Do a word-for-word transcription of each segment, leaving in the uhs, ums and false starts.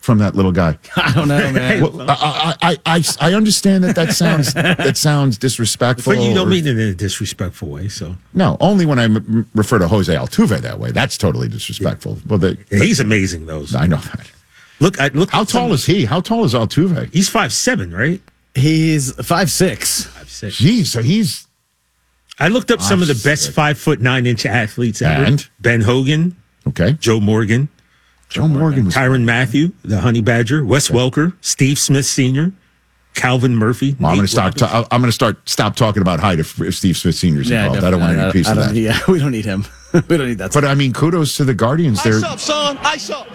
from that little guy? I don't know, man. Well, I, I, I, I understand that that sounds that sounds disrespectful. But you don't or, mean it in a disrespectful way, so. No, only when I m- refer to Jose Altuve that way. That's totally disrespectful. Yeah. Well, the, yeah, he's amazing, though. So. I know that. Look, I, look. How tall some, is he? How tall is Altuve? He's five seven, right? He's five six. five six. Geez, so he's... I looked up some of the best five foot nine inch athletes ever. And? Ben Hogan. Okay. Joe Morgan. Joe Morgan. Was Tyrann Mathieu, the Honey Badger. Wes okay. Welker. Steve Smith Senior. Calvin Murphy. Well, I'm going to start. Ta- I'm going to start. Stop talking about height if, if Steve Smith Senior's yeah, involved. I don't want any piece I of that. Yeah, we don't need him. We don't need that. But I mean, kudos to the Guardians. Ice up, son. Ice up.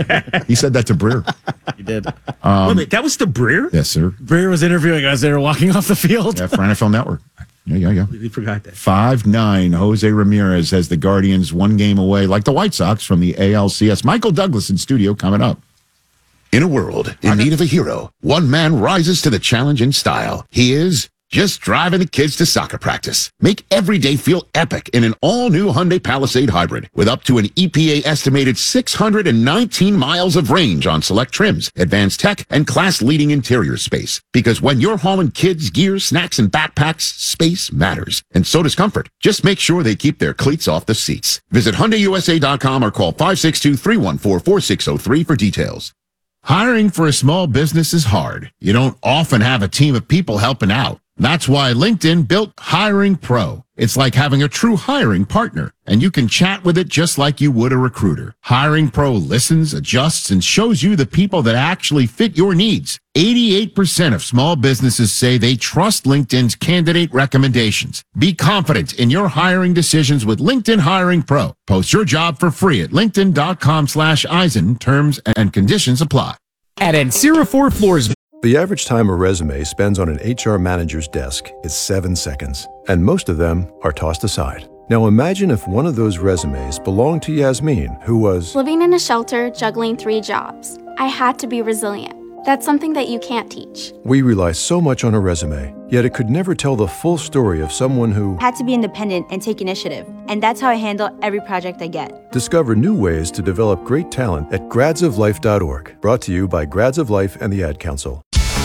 He said that to Breer. He did. Um, Wait a minute, that was the Breer? Yes, sir. Breer was interviewing us. They were walking off the field. Yeah, for N F L Network. Yeah, yeah, yeah. We forgot that. five nine, Jose Ramirez has the Guardians one game away, like the White Sox, from the A L C S. Michael Douglas in studio coming up. In a world in need of a hero, one man rises to the challenge in style. He is just driving the kids to soccer practice. Make every day feel epic in an all-new Hyundai Palisade Hybrid with up to an E P A estimated six hundred nineteen miles of range on select trims, advanced tech, and class-leading interior space. Because when you're hauling kids, gear, snacks, and backpacks, space matters. And so does comfort. Just make sure they keep their cleats off the seats. Visit Hyundai U S A dot com or call five six two, three one four, four six zero three for details. Hiring for a small business is hard. You don't often have a team of people helping out. That's why LinkedIn built Hiring Pro. It's like having a true hiring partner, and you can chat with it just like you would a recruiter. Hiring Pro listens, adjusts, and shows you the people that actually fit your needs. eighty-eight percent of small businesses say they trust LinkedIn's candidate recommendations. Be confident in your hiring decisions with LinkedIn Hiring Pro. Post your job for free at linkedin.com slash Eisen. Terms and conditions apply. At Ancira Four Floors. The average time a resume spends on an H R manager's desk is seven seconds, and most of them are tossed aside. Now imagine if one of those resumes belonged to Yasmin, who was living in a shelter, juggling three jobs. I had to be resilient. That's something that you can't teach. We rely so much on a resume, yet it could never tell the full story of someone who had to be independent and take initiative. And that's how I handle every project I get. Discover new ways to develop great talent at grads of life dot org. Brought to you by Grads of Life and the Ad Council.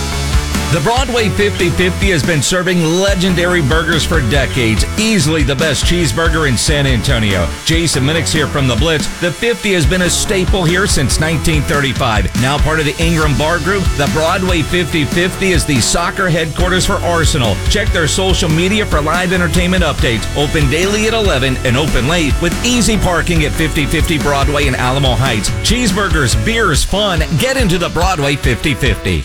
The Broadway fifty fifty has been serving legendary burgers for decades. Easily the best cheeseburger in San Antonio. Jason Minix here from The Blitz. The fifty has been a staple here since nineteen thirty-five. Now part of the Ingram Bar Group, the Broadway fifty fifty is the soccer headquarters for Arsenal. Check their social media for live entertainment updates. Open daily at eleven and open late with easy parking at fifty fifty Broadway in Alamo Heights. Cheeseburgers, beers, fun. Get into the Broadway fifty fifty.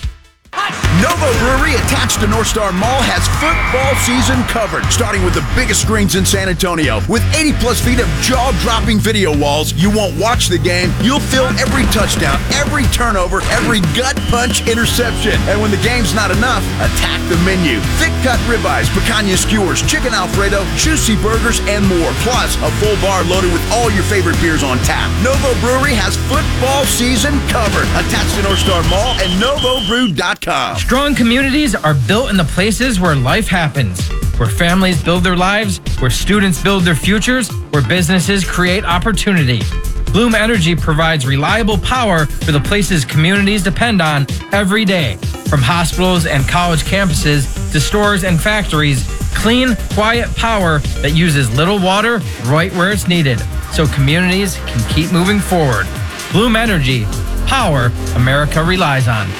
Novo Brewery, attached to North Star Mall, has football season covered, starting with the biggest screens in San Antonio. With eighty plus feet of jaw-dropping video walls, you won't watch the game, you'll feel every touchdown, every turnover, every gut punch interception. And when the game's not enough, attack the menu. Thick-cut ribeyes, picanha skewers, chicken Alfredo, juicy burgers, and more. Plus, a full bar loaded with all your favorite beers on tap. Novo Brewery has football season covered, attached to North Star Mall and novo brew dot com. Strong communities are built in the places where life happens, where families build their lives, where students build their futures, where businesses create opportunity. Bloom Energy provides reliable power for the places communities depend on every day. From hospitals and college campuses to stores and factories, clean, quiet power that uses little water right where it's needed, so communities can keep moving forward. Bloom Energy, power America relies on.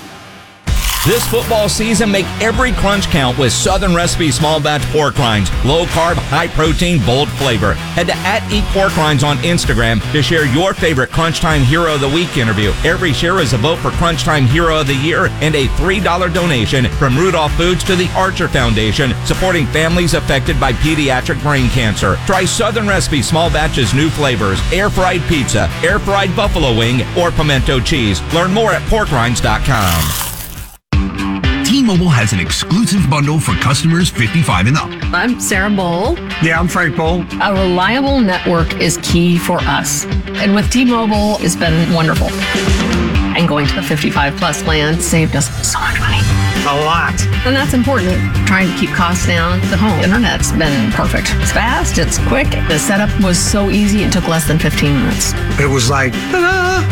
This football season, make every crunch count with Southern Recipe Small Batch Pork Rinds. Low carb, high protein, bold flavor. Head to at Eat Pork Rinds on Instagram to share your favorite Crunch Time Hero of the Week interview. Every share is a vote for Crunch Time Hero of the Year and a three dollar donation from Rudolph Foods to the Archer Foundation, supporting families affected by pediatric brain cancer. Try Southern Recipe Small Batch's new flavors: air-fried pizza, air-fried buffalo wing, or pimento cheese. Learn more at pork rinds dot com. T-Mobile has an exclusive bundle for customers fifty-five and up. I'm Sarah Bowl. Yeah, I'm Frank Bowl. A reliable network is key for us. And with T-Mobile, it's been wonderful. And going to the fifty-five plus plan saved us so much money. A lot. And that's important. Trying to keep costs down. The home internet's been perfect. It's fast, it's quick. The setup was so easy, it took less than fifteen minutes. It was like, ta-da!